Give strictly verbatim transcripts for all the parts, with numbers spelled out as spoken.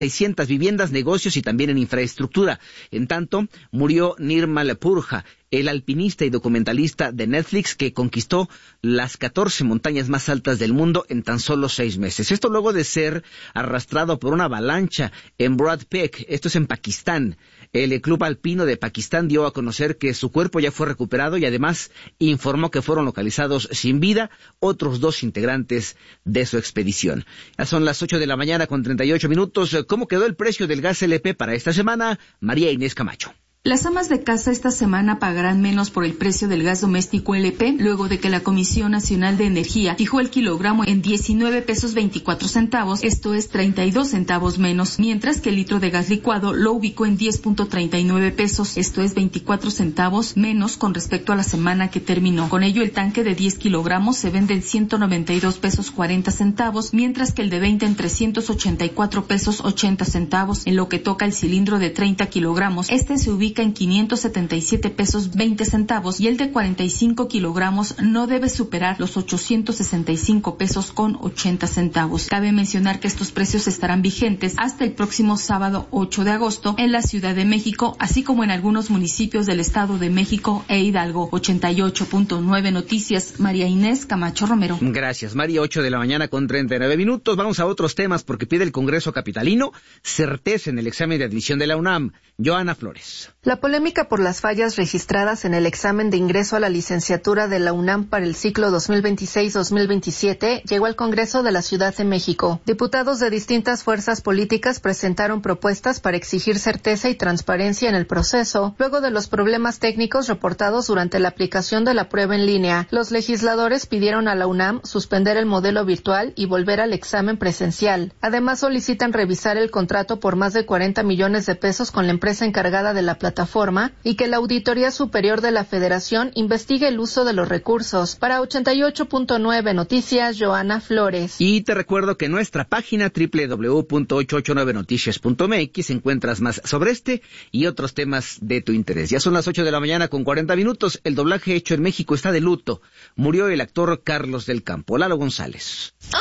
seiscientas viviendas, negocios y también en infraestructura. En tanto, murió Nirmal Purja, el alpinista y documentalista de Netflix que conquistó las catorce montañas más altas del mundo en tan solo seis meses. Esto luego de ser arrastrado por una avalancha en Broad Peak, esto es en Pakistán. El Club Alpino de Pakistán dio a conocer que su cuerpo ya fue recuperado y además informó que fueron localizados sin vida otros dos integrantes de su expedición. Ya son las ocho de la mañana con treinta y ocho minutos. ¿Cómo quedó el precio del gas L P para esta semana? María Inés Camacho. Las amas de casa esta semana pagarán menos por el precio del gas doméstico L P, luego de que la Comisión Nacional de Energía fijó el kilogramo en diecinueve pesos veinticuatro centavos, esto es treinta y dos centavos menos, mientras que el litro de gas licuado lo ubicó en diez punto treinta y nueve pesos, esto es veinticuatro centavos menos con respecto a la semana que terminó. Con ello, el tanque de diez kilogramos se vende en ciento noventa y dos pesos cuarenta centavos, mientras que el de veinte en trescientos ochenta y cuatro pesos ochenta centavos. En lo que toca el cilindro de treinta kilogramos, este se ubica en quinientos setenta y siete pesos veinte centavos y el de cuarenta y cinco kilogramos no debe superar los ochocientos sesenta y cinco pesos con ochenta centavos. Cabe mencionar que estos precios estarán vigentes hasta el próximo sábado ocho de agosto en la Ciudad de México, así como en algunos municipios del Estado de México e Hidalgo. ochenta y ocho punto nueve Noticias, María Inés Camacho Romero. Gracias, María. Ocho de la mañana con treinta y nueve minutos. Vamos a otros temas porque pide el Congreso capitalino certeza en el examen de admisión de la UNAM. Joana Flores. La polémica por las fallas registradas en el examen de ingreso a la licenciatura de la UNAM para el ciclo dos mil veintiséis dos mil veintisiete llegó al Congreso de la Ciudad de México. Diputados de distintas fuerzas políticas presentaron propuestas para exigir certeza y transparencia en el proceso, luego de los problemas técnicos reportados durante la aplicación de la prueba en línea. Los legisladores pidieron a la UNAM suspender el modelo virtual y volver al examen presencial. Además, solicitan revisar el contrato por más de cuarenta millones de pesos con la empresa encargada de la plataforma plataforma y que la Auditoría Superior de la Federación investigue el uso de los recursos. Para ochenta y ocho punto nueve Noticias, Joana Flores. Y te recuerdo que en nuestra página doble u doble u doble u punto ochocientos ochenta y nueve noticias punto m x encuentras más sobre este y otros temas de tu interés. Ya son las ocho de la mañana con cuarenta minutos. El doblaje hecho en México está de luto. Murió el actor Carlos del Campo. Lalo González. ¡Ah!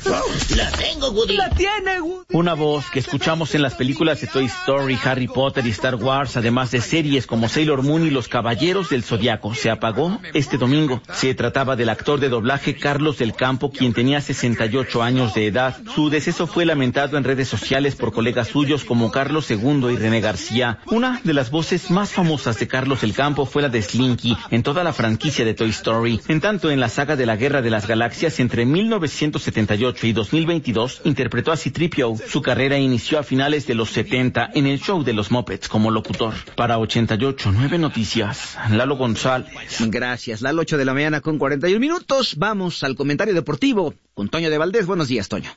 La tengo, Woody. La tiene, Woody. Una voz que escuchamos en las películas de Toy Story, Harry Potter y Star Wars, además de series como Sailor Moon y Los Caballeros del Zodiaco, se apagó este domingo. Se trataba del actor de doblaje Carlos del Campo, quien tenía sesenta y ocho años de edad. Su deceso fue lamentado en redes sociales por colegas suyos como Carlos segundo y René García. Una de las voces más famosas de Carlos del Campo fue la de Slinky en toda la franquicia de Toy Story. En tanto, en la saga de la Guerra de las Galaxias, entre mil novecientos setenta y ocho y dos mil veintidós, interpretó a C tres P O. Su carrera inició a finales de los setenta en el show de los Muppets como locutor. Para ochenta y ocho punto nueve Noticias, Lalo González. Gracias, Lalo. Ocho de la mañana con cuarenta y un minutos. Vamos al comentario deportivo con Toño de Valdés. Buenos días, Toño.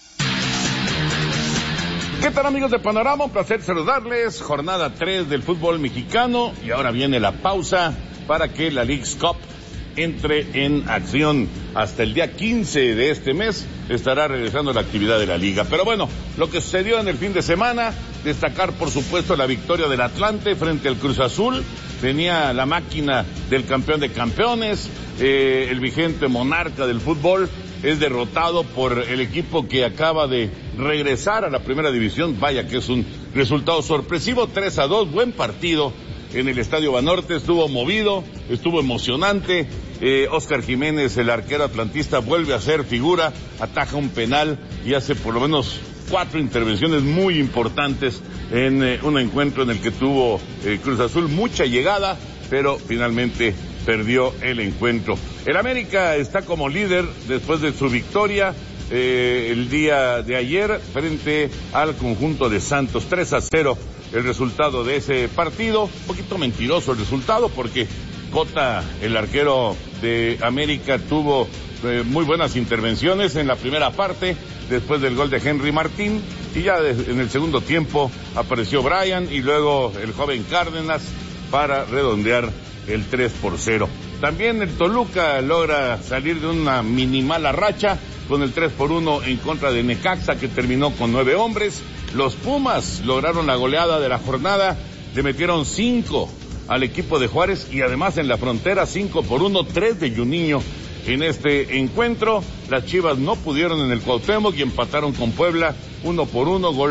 ¿Qué tal, amigos de Panorama? Un placer saludarles. Jornada tres del fútbol mexicano y ahora viene la pausa para que la Leagues Cup entre en acción. Hasta el día quince de este mes estará regresando la actividad de la liga. Pero bueno, lo que sucedió en el fin de semana, destacar por supuesto la victoria del Atlante frente al Cruz Azul. Tenía la máquina del campeón de campeones, eh, el vigente monarca del fútbol es derrotado por el equipo que acaba de regresar a la primera división. Vaya que es un resultado sorpresivo, tres a dos, buen partido en el Estadio Banorte, estuvo movido, estuvo emocionante. eh, Óscar Jiménez, el arquero atlantista, vuelve a ser figura, ataja un penal y hace por lo menos cuatro intervenciones muy importantes en eh, un encuentro en el que tuvo eh, Cruz Azul mucha llegada, pero finalmente perdió el encuentro. El América está como líder después de su victoria eh, el día de ayer frente al conjunto de Santos, tres a cero. El resultado de ese partido, un poquito mentiroso el resultado porque Cota, el arquero de América, tuvo eh, muy buenas intervenciones en la primera parte, después del gol de Henry Martín, y ya de, en el segundo tiempo apareció Brian y luego el joven Cárdenas para redondear el tres por cero. También el Toluca logra salir de una minimala racha con el tres por uno en contra de Necaxa, que terminó con nueve hombres. Los Pumas lograron la goleada de la jornada, le metieron cinco al equipo de Juárez y además en la frontera cinco por uno, tres de Juninho en este encuentro. Las Chivas no pudieron en el Cuauhtémoc y empataron con Puebla uno por uno, gol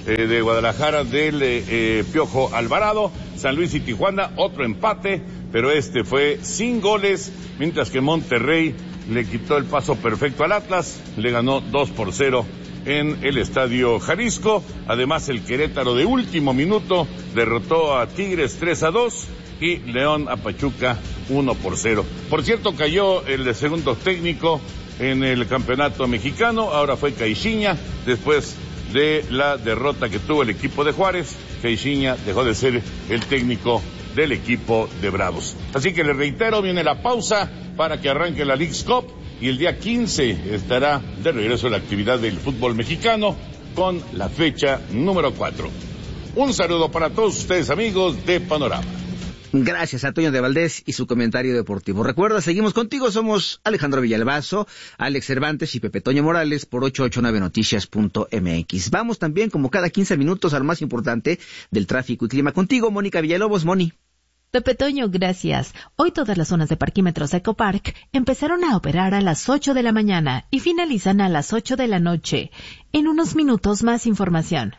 eh, de Guadalajara del eh, eh, Piojo Alvarado. San Luis y Tijuana, otro empate, pero este fue sin goles, mientras que Monterrey le quitó el paso perfecto al Atlas, le ganó dos por cero en el Estadio Jalisco. Además, el Querétaro de último minuto derrotó a Tigres tres a dos y León a Pachuca uno por cero. Por cierto, cayó el segundo técnico en el campeonato mexicano, ahora fue Caixinha, después de la derrota que tuvo el equipo de Juárez. Caixinha dejó de ser el técnico del equipo de Bravos. Así que les reitero, viene la pausa para que arranque la Leagues Cup y el día quince estará de regreso la actividad del fútbol mexicano con la fecha número cuatro. Un saludo para todos ustedes, amigos de Panorama. Gracias a Toño de Valdés y su comentario deportivo. Recuerda, seguimos contigo, somos Alejandro Villalbazo, Alex Cervantes y Pepe Toño Morales por ochocientos ochenta y nueve noticias punto m x. Vamos también, como cada quince minutos, al más importante del tráfico y clima. Contigo, Mónica Villalobos. Moni. Pepe Toño, gracias. Hoy todas las zonas de parquímetros Ecopark empezaron a operar a las ocho de la mañana y finalizan a las ocho de la noche. En unos minutos más información.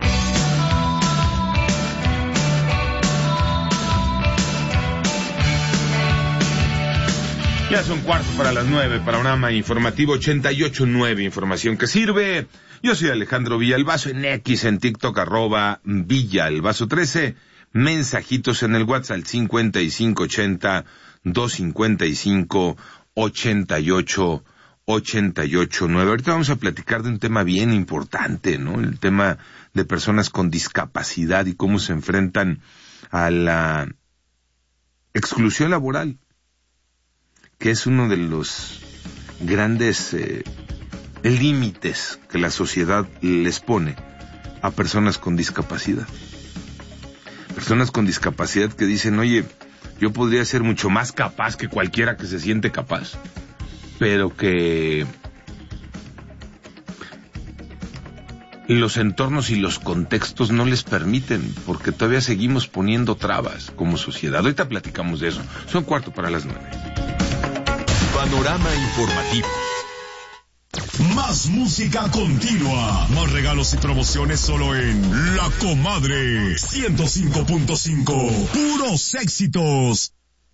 Ya son cuarto para las nueve, Panorama Informativo ochenta y ocho punto nueve, información que sirve. Yo soy Alejandro Villalbazo, en X, en TikTok, arroba Villalbazo trece. Mensajitos en el WhatsApp cincuenta y cinco ochenta, doscientos cincuenta y cinco, ochenta y ocho, ochenta y ocho nueve. Ahorita vamos a platicar de un tema bien importante, ¿no? El tema de personas con discapacidad y cómo se enfrentan a la exclusión laboral, que es uno de los grandes eh, límites que la sociedad les pone a personas con discapacidad. Personas con discapacidad que dicen, oye, yo podría ser mucho más capaz que cualquiera que se siente capaz, pero que los entornos y los contextos no les permiten, porque todavía seguimos poniendo trabas como sociedad. Ahorita platicamos de eso. Son cuarto para las nueve. Panorama informativo. Más música continua, más regalos y promociones solo en La Comadre ciento cinco punto cinco. Puros éxitos.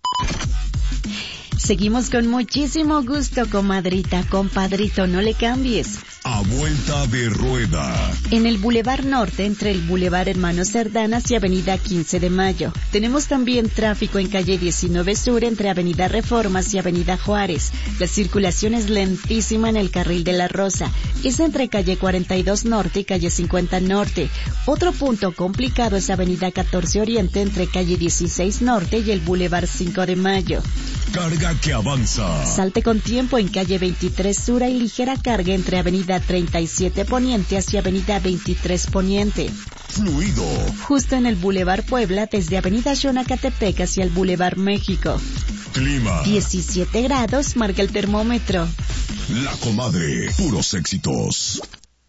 Seguimos con muchísimo gusto, comadrita, compadrito, no le cambies. A vuelta de rueda. En el Boulevard Norte, entre el Boulevard Hermanos Cerdanas y Avenida quince de Mayo. Tenemos también tráfico en calle diecinueve Sur, entre Avenida Reformas y Avenida Juárez. La circulación es lentísima en el carril de la Rosa. Es entre calle cuarenta y dos Norte y calle cincuenta Norte. Otro punto complicado es Avenida catorce Oriente, entre calle dieciséis Norte y el Boulevard cinco de Mayo. Carga que avanza. Salte con tiempo en calle veintitrés Sur, y ligera carga entre Avenida treinta y siete Poniente hacia Avenida veintitrés Poniente. Fluido. Justo en el Boulevard Puebla, desde Avenida Xonacatepec hacia el Boulevard México. Clima. diecisiete grados marca el termómetro. La Comadre, puros éxitos.